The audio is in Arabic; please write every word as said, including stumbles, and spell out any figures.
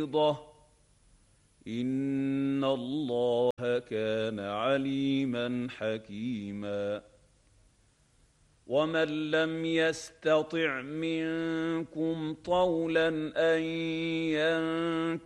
إن الله كان عليما حكيما. ومن لم يستطع منكم طولا أن ينكح